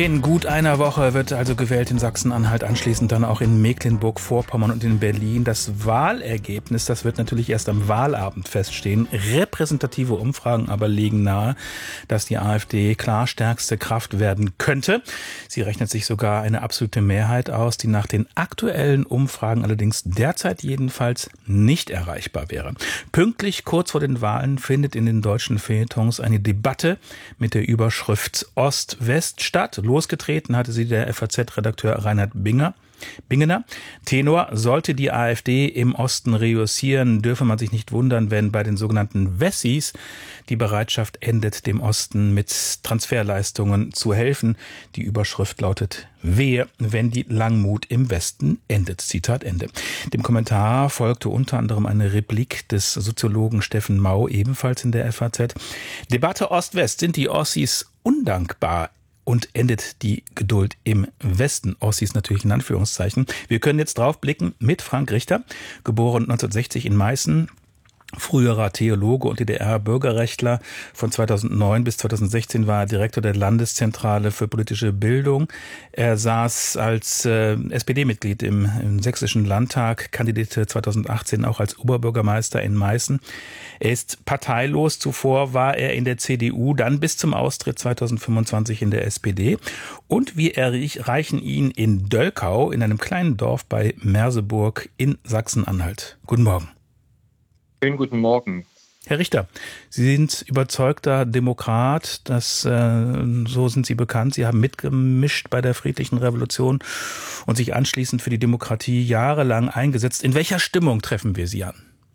In gut einer Woche wird also gewählt in Sachsen-Anhalt, anschließend dann auch in Mecklenburg-Vorpommern und in Berlin. Das Wahlergebnis, das wird natürlich erst am Wahlabend feststehen. Repräsentative Umfragen aber legen nahe, dass die AfD klar stärkste Kraft werden könnte. Sie rechnet sich sogar eine absolute Mehrheit aus, die nach den aktuellen Umfragen allerdings derzeit jedenfalls nicht erreichbar wäre. Pünktlich kurz vor den Wahlen findet in den deutschen Feuilletons eine Debatte mit der Überschrift Ost-West statt. Losgetreten hatte sie der FAZ-Redakteur Reinhard Bingener. Tenor: Sollte die AfD im Osten reüssieren, dürfe man sich nicht wundern, wenn bei den sogenannten Wessis die Bereitschaft endet, dem Osten mit Transferleistungen zu helfen. Die Überschrift lautet: Wehe, wenn die Langmut im Westen endet. Zitat Ende. Dem Kommentar folgte unter anderem eine Replik des Soziologen Steffen Mau, ebenfalls in der FAZ. Debatte Ost-West: Sind die Ossis undankbar? Und endet die Geduld im Westen? Ossis natürlich in Anführungszeichen. Wir können jetzt drauf blicken mit Frank Richter, geboren 1960 in Meißen, früherer Theologe und DDR-Bürgerrechtler. Von 2009 bis 2016 war er Direktor der Landeszentrale für politische Bildung. Er saß als SPD-Mitglied im Sächsischen Landtag, kandidierte 2018 auch als Oberbürgermeister in Meißen. Er ist parteilos. Zuvor war er in der CDU, dann bis zum Austritt 2025 in der SPD. Und wir erreichen ihn in Dölkau, in einem kleinen Dorf bei Merseburg in Sachsen-Anhalt. Guten Morgen. Schönen guten Morgen. Herr Richter, Sie sind überzeugter Demokrat, so sind Sie bekannt. Sie haben mitgemischt bei der friedlichen Revolution und sich anschließend für die Demokratie jahrelang eingesetzt. In welcher Stimmung treffen wir Sie an?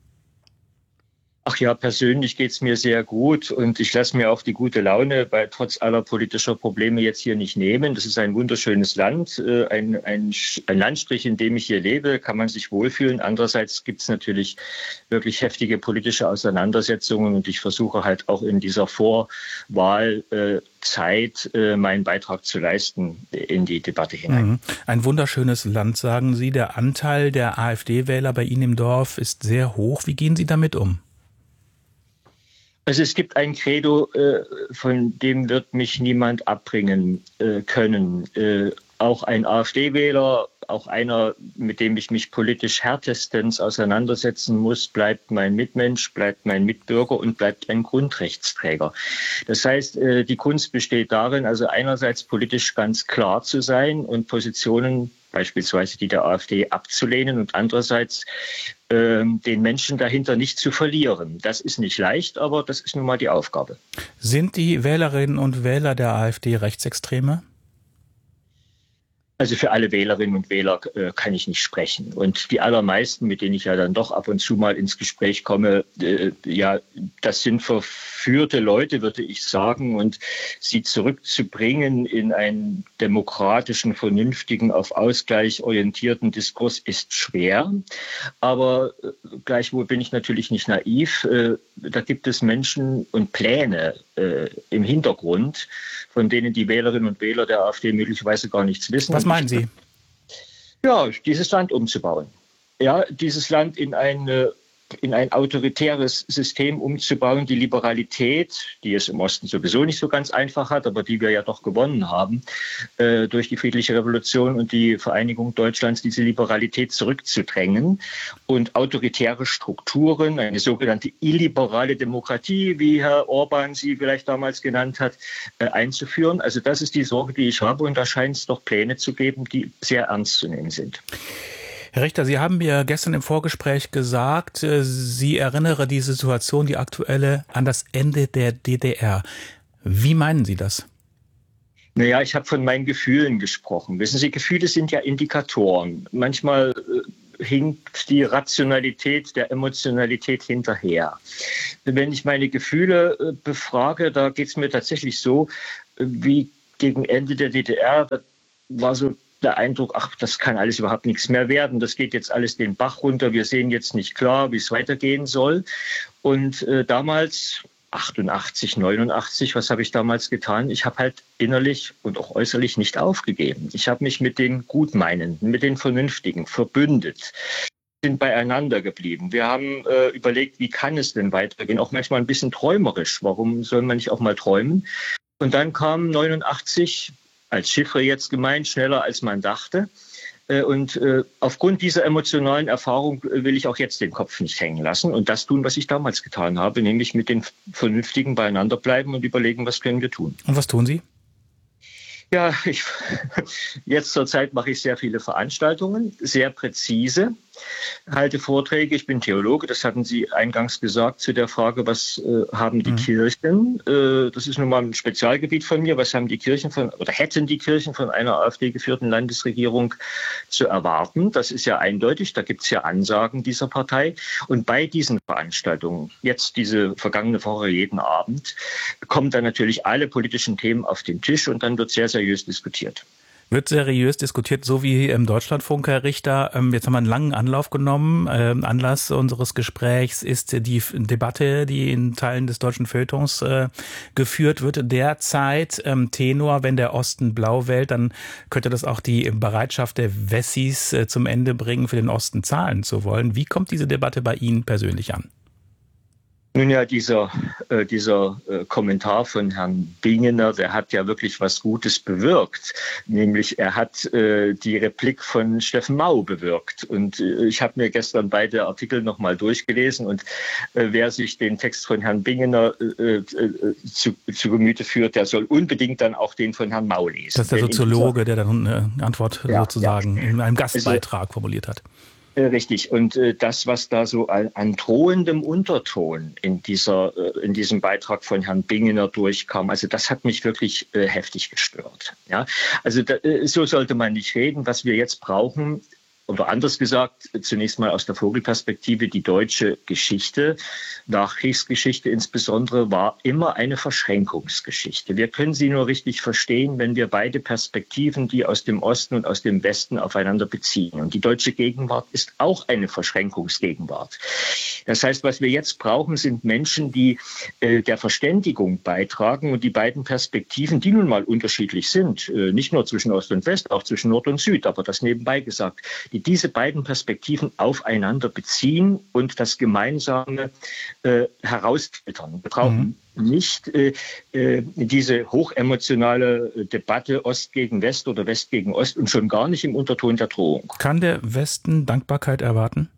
Ach ja, persönlich geht's mir sehr gut und ich lasse mir auch die gute Laune trotz aller politischer Probleme jetzt hier nicht nehmen. Das ist ein wunderschönes Land, ein Landstrich, in dem ich hier lebe, kann man sich wohlfühlen. Andererseits gibt's natürlich wirklich heftige politische Auseinandersetzungen und ich versuche halt auch in dieser Vorwahlzeit meinen Beitrag zu leisten in die Debatte hinein. Ein wunderschönes Land, sagen Sie. Der Anteil der AfD-Wähler bei Ihnen im Dorf ist sehr hoch. Wie gehen Sie damit um? Also es gibt ein Credo, von dem wird mich niemand abbringen können. Auch ein AfD-Wähler, auch einer, mit dem ich mich politisch härtestens auseinandersetzen muss, bleibt mein Mitmensch, bleibt mein Mitbürger und bleibt ein Grundrechtsträger. Das heißt, die Kunst besteht darin, also einerseits politisch ganz klar zu sein und Positionen, beispielsweise die der AfD, abzulehnen und andererseits den Menschen dahinter nicht zu verlieren. Das ist nicht leicht, aber das ist nun mal die Aufgabe. Sind die Wählerinnen und Wähler der AfD Rechtsextreme? Also für alle Wählerinnen und Wähler kann ich nicht sprechen. Und die allermeisten, mit denen ich ja dann doch ab und zu mal ins Gespräch komme, das sind verführte Leute, würde ich sagen. Und sie zurückzubringen in einen demokratischen, vernünftigen, auf Ausgleich orientierten Diskurs ist schwer. Aber gleichwohl bin ich natürlich nicht naiv. Da gibt es Menschen und Pläne im Hintergrund, von denen die Wählerinnen und Wähler der AfD möglicherweise gar nichts wissen. Was meinen Sie? Ja, dieses Land umzubauen. Ja, dieses Land in ein autoritäres System umzubauen, die Liberalität, die es im Osten sowieso nicht so ganz einfach hat, aber die wir ja doch gewonnen haben, durch die friedliche Revolution und die Vereinigung Deutschlands, diese Liberalität zurückzudrängen und autoritäre Strukturen, eine sogenannte illiberale Demokratie, wie Herr Orban sie vielleicht damals genannt hat, einzuführen. Also das ist die Sorge, die ich habe und da scheint es doch Pläne zu geben, die sehr ernst zu nehmen sind. Herr Richter, Sie haben mir gestern im Vorgespräch gesagt, Sie erinnere die Situation, die aktuelle, an das Ende der DDR. Wie meinen Sie das? Naja, ich habe von meinen Gefühlen gesprochen. Wissen Sie, Gefühle sind ja Indikatoren. Manchmal hinkt die Rationalität der Emotionalität hinterher. Wenn ich meine Gefühle befrage, da geht es mir tatsächlich so, wie gegen Ende der DDR, da war so der Eindruck, ach, das kann alles überhaupt nichts mehr werden. Das geht jetzt alles den Bach runter. Wir sehen jetzt nicht klar, wie es weitergehen soll. Und damals, 88, 89, was habe ich damals getan? Ich habe halt innerlich und auch äußerlich nicht aufgegeben. Ich habe mich mit den Gutmeinenden, mit den Vernünftigen verbündet. Sind beieinander geblieben. Wir haben überlegt, wie kann es denn weitergehen? Auch manchmal ein bisschen träumerisch. Warum soll man nicht auch mal träumen? Und dann kam 89 als Chiffre jetzt gemeint, schneller als man dachte. Und aufgrund dieser emotionalen Erfahrung will ich auch jetzt den Kopf nicht hängen lassen und das tun, was ich damals getan habe, nämlich mit den Vernünftigen beieinander bleiben und überlegen, was können wir tun. Und was tun Sie? Ja, jetzt zur Zeit mache ich sehr viele Veranstaltungen, sehr präzise, halte Vorträge. Ich bin Theologe, das hatten Sie eingangs gesagt zu der Frage, was haben die Kirchen? Das ist nun mal ein Spezialgebiet von mir. Was haben die Kirchen oder hätten die Kirchen von einer AfD-geführten Landesregierung zu erwarten? Das ist ja eindeutig, da gibt es ja Ansagen dieser Partei. Und bei diesen Veranstaltungen, jetzt diese vergangene Woche jeden Abend, kommen dann natürlich alle politischen Themen auf den Tisch und dann wird sehr seriös diskutiert. Wird seriös diskutiert, so wie im Deutschlandfunk, Herr Richter. Jetzt haben wir einen langen Anlauf genommen. Anlass unseres Gesprächs ist die Debatte, die in Teilen des deutschen Feuilletons geführt wird. Derzeit Tenor, wenn der Osten blau wählt, dann könnte das auch die Bereitschaft der Wessis zum Ende bringen, für den Osten zahlen zu wollen. Wie kommt diese Debatte bei Ihnen persönlich an? Nun ja, dieser Kommentar von Herrn Bingener, der hat ja wirklich was Gutes bewirkt. Nämlich er hat die Replik von Steffen Mau bewirkt. Und ich habe mir gestern beide Artikel nochmal durchgelesen. Und wer sich den Text von Herrn Bingener zu Gemüte führt, der soll unbedingt dann auch den von Herrn Mau lesen. Das ist der Soziologe, der dann eine Antwort sozusagen in einem Gastbeitrag formuliert hat. Richtig. Und das, was da so an drohendem Unterton in diesem Beitrag von Herrn Bingener durchkam, also das hat mich wirklich heftig gestört. Ja, also so sollte man nicht reden. Was wir jetzt brauchen, oder anders gesagt, zunächst mal aus der Vogelperspektive, die deutsche Geschichte, Nachkriegsgeschichte insbesondere, war immer eine Verschränkungsgeschichte. Wir können sie nur richtig verstehen, wenn wir beide Perspektiven, die aus dem Osten und aus dem Westen, aufeinander beziehen. Und die deutsche Gegenwart ist auch eine Verschränkungsgegenwart. Das heißt, was wir jetzt brauchen, sind Menschen, die der Verständigung beitragen und die beiden Perspektiven, die nun mal unterschiedlich sind, nicht nur zwischen Ost und West, auch zwischen Nord und Süd, aber das nebenbei gesagt, die diese beiden Perspektiven aufeinander beziehen und das Gemeinsame herausfiltern. Wir brauchen nicht diese hochemotionale Debatte Ost gegen West oder West gegen Ost und schon gar nicht im Unterton der Drohung. Kann der Westen Dankbarkeit erwarten?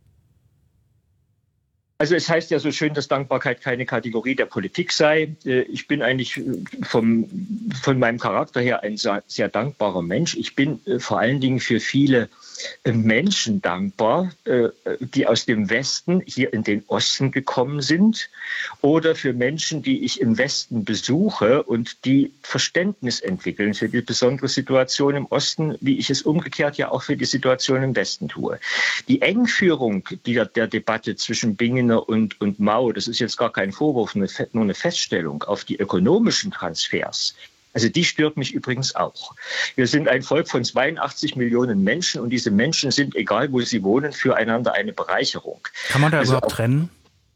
Also es heißt ja so schön, dass Dankbarkeit keine Kategorie der Politik sei. Ich bin eigentlich von meinem Charakter her ein sehr dankbarer Mensch. Ich bin vor allen Dingen für viele Menschen dankbar, die aus dem Westen hier in den Osten gekommen sind oder für Menschen, die ich im Westen besuche und die Verständnis entwickeln für die besondere Situation im Osten, wie ich es umgekehrt ja auch für die Situation im Westen tue. Die Engführung der Debatte zwischen Bingener und Mau, das ist jetzt gar kein Vorwurf, nur eine Feststellung auf die ökonomischen Transfers. Also die stört mich übrigens auch. Wir sind ein Volk von 82 Millionen Menschen und diese Menschen sind, egal wo sie wohnen, füreinander eine Bereicherung. Kann man da überhaupt trennen?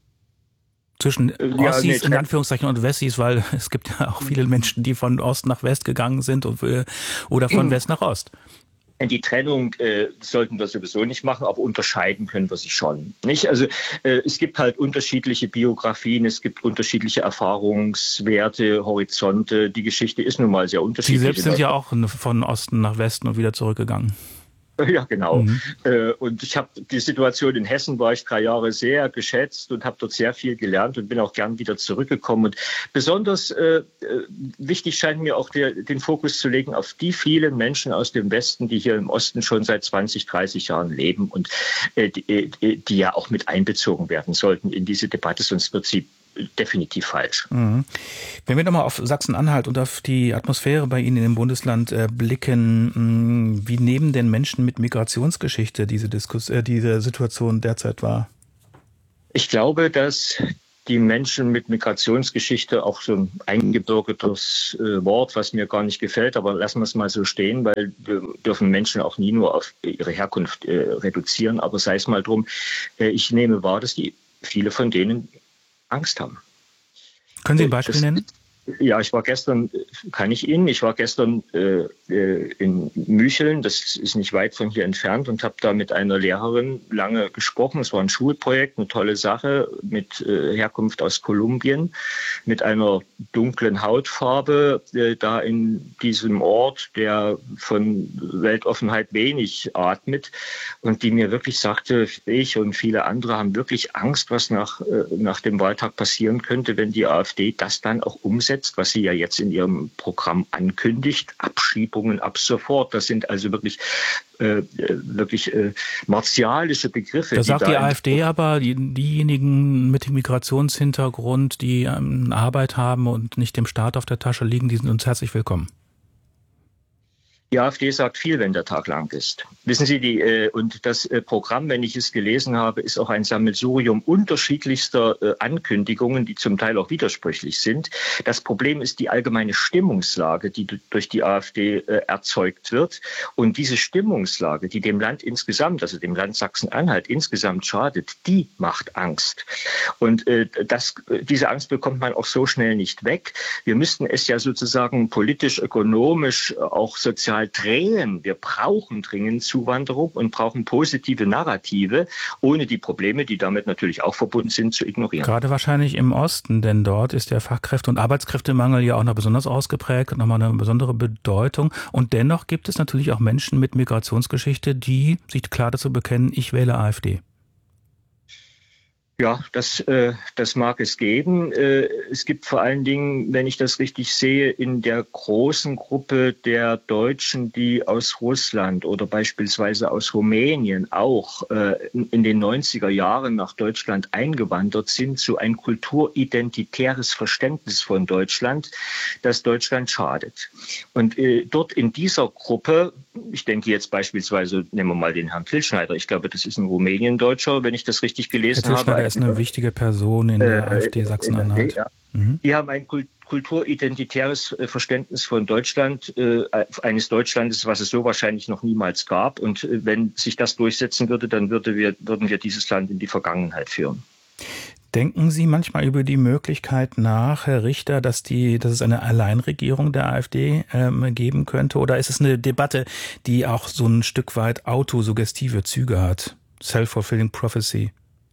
Zwischen Ossis in Anführungszeichen und Wessis, weil es gibt ja auch viele Menschen, die von Ost nach West gegangen sind oder von West nach Ost. Die Trennung sollten wir sowieso nicht machen, aber unterscheiden können wir sie schon. Nicht? Also es gibt halt unterschiedliche Biografien, es gibt unterschiedliche Erfahrungswerte, Horizonte. Die Geschichte ist nun mal sehr unterschiedlich. Sie selbst sind ja auch von Osten nach Westen und wieder zurückgegangen. Ja, genau. Und ich habe die Situation in Hessen, war ich 3 Jahre sehr geschätzt und habe dort sehr viel gelernt und bin auch gern wieder zurückgekommen. Und besonders wichtig scheint mir auch den Fokus zu legen auf die vielen Menschen aus dem Westen, die hier im Osten schon seit 20, 30 Jahren leben und die ja auch mit einbezogen werden sollten in diese Debatte, sonst wird sie definitiv falsch. Wenn wir nochmal auf Sachsen-Anhalt und auf die Atmosphäre bei Ihnen im Bundesland blicken, wie nehmen denn Menschen mit Migrationsgeschichte diese Situation derzeit wahr? Ich glaube, dass die Menschen mit Migrationsgeschichte, auch so ein eingebürgertes Wort, was mir gar nicht gefällt, aber lassen wir es mal so stehen, weil wir dürfen Menschen auch nie nur auf ihre Herkunft reduzieren, aber sei es mal drum, ich nehme wahr, dass viele von denen Angst haben. Können Sie ein Beispiel nennen? Ja, ich war gestern in Mücheln, das ist nicht weit von hier entfernt, und habe da mit einer Lehrerin lange gesprochen. Es war ein Schulprojekt, eine tolle Sache mit Herkunft aus Kolumbien, mit einer dunklen Hautfarbe, da in diesem Ort, der von Weltoffenheit wenig atmet, und die mir wirklich sagte, ich und viele andere haben wirklich Angst, was nach dem Wahltag passieren könnte, wenn die AfD das dann auch umsetzt, was sie ja jetzt in ihrem Programm ankündigt. Abschiebungen ab sofort. Das sind also wirklich martialische Begriffe. Da sagt die AfD aber, diejenigen mit dem Migrationshintergrund, die Arbeit haben und nicht dem Staat auf der Tasche liegen, die sind uns herzlich willkommen. Die AfD sagt viel, wenn der Tag lang ist. Wissen Sie, und das Programm, wenn ich es gelesen habe, ist auch ein Sammelsurium unterschiedlichster Ankündigungen, die zum Teil auch widersprüchlich sind. Das Problem ist die allgemeine Stimmungslage, die durch die AfD erzeugt wird. Und diese Stimmungslage, die dem Land insgesamt, also dem Land Sachsen-Anhalt insgesamt schadet, die macht Angst. Und diese Angst bekommt man auch so schnell nicht weg. Wir müssten es ja sozusagen politisch, ökonomisch, auch sozial drehen. Wir brauchen dringend Zuwanderung und brauchen positive Narrative, ohne die Probleme, die damit natürlich auch verbunden sind, zu ignorieren. Gerade wahrscheinlich im Osten, denn dort ist der Fachkräfte- und Arbeitskräftemangel ja auch noch besonders ausgeprägt, nochmal eine besondere Bedeutung. Und dennoch gibt es natürlich auch Menschen mit Migrationsgeschichte, die sich klar dazu bekennen, ich wähle AfD. Ja, das mag es geben. Es gibt vor allen Dingen, wenn ich das richtig sehe, in der großen Gruppe der Deutschen, die aus Russland oder beispielsweise aus Rumänien auch in den 90er Jahren nach Deutschland eingewandert sind, so ein kulturidentitäres Verständnis von Deutschland, das Deutschland schadet. Und dort in dieser Gruppe, ich denke jetzt beispielsweise, nehmen wir mal den Herrn Tilschneider, ich glaube, das ist ein Rumäniendeutscher, wenn ich das richtig gelesen habe. Ist eine wichtige Person in der AfD Sachsen-Anhalt. Ja. Die haben ein kulturidentitäres Verständnis von Deutschland, eines Deutschlandes, was es so wahrscheinlich noch niemals gab. Und wenn sich das durchsetzen würde, dann würden wir dieses Land in die Vergangenheit führen. Denken Sie manchmal über die Möglichkeit nach, Herr Richter, dass es eine Alleinregierung der AfD geben könnte? Oder ist es eine Debatte, die auch so ein Stück weit autosuggestive Züge hat? Self-fulfilling prophecy.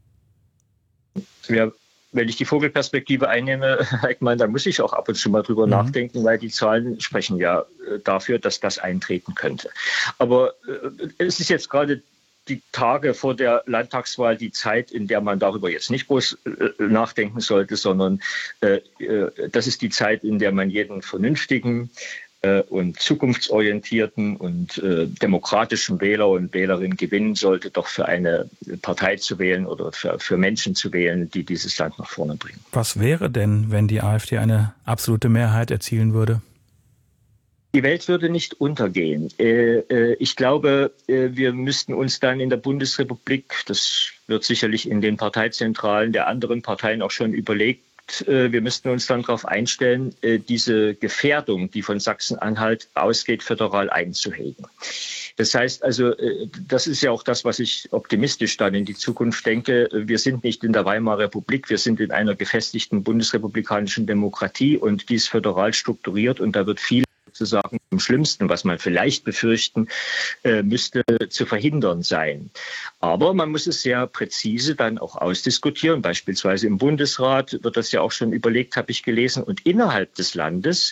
Ja, wenn ich die Vogelperspektive einnehme, Heckmann, dann muss ich auch ab und zu mal drüber nachdenken, weil die Zahlen sprechen ja dafür, dass das eintreten könnte. Aber es ist jetzt gerade die Tage vor der Landtagswahl die Zeit, in der man darüber jetzt nicht groß nachdenken sollte, sondern das ist die Zeit, in der man jeden vernünftigen und zukunftsorientierten und demokratischen Wähler und Wählerinnen gewinnen sollte, doch für eine Partei zu wählen oder für Menschen zu wählen, die dieses Land nach vorne bringen. Was wäre denn, wenn die AfD eine absolute Mehrheit erzielen würde? Die Welt würde nicht untergehen. Ich glaube, wir müssten uns dann in der Bundesrepublik, das wird sicherlich in den Parteizentralen der anderen Parteien auch schon überlegt, wir müssten uns dann darauf einstellen, diese Gefährdung, die von Sachsen-Anhalt ausgeht, föderal einzuhegen. Das heißt also, das ist ja auch das, was ich optimistisch dann in die Zukunft denke. Wir sind nicht in der Weimarer Republik, wir sind in einer gefestigten bundesrepublikanischen Demokratie und die ist föderal strukturiert und da wird viel sozusagen im Schlimmsten, was man vielleicht befürchten müsste, zu verhindern sein. Aber man muss es sehr präzise dann auch ausdiskutieren. Beispielsweise im Bundesrat wird das ja auch schon überlegt, habe ich gelesen. Und innerhalb des Landes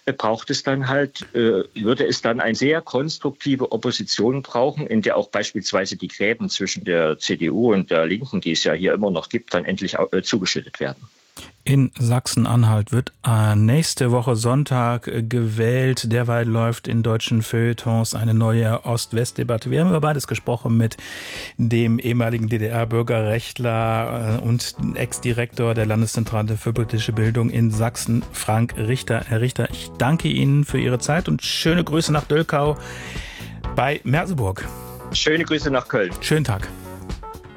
würde es dann eine sehr konstruktive Opposition brauchen, in der auch beispielsweise die Gräben zwischen der CDU und der Linken, die es ja hier immer noch gibt, dann endlich zugeschüttet werden. In Sachsen-Anhalt wird nächste Woche Sonntag gewählt. Derweil läuft in deutschen Feuilletons eine neue Ost-West-Debatte. Wir haben über beides gesprochen mit dem ehemaligen DDR-Bürgerrechtler und Ex-Direktor der Landeszentrale für politische Bildung in Sachsen, Frank Richter. Herr Richter, ich danke Ihnen für Ihre Zeit und schöne Grüße nach Dölkau bei Merseburg. Schöne Grüße nach Köln. Schönen Tag.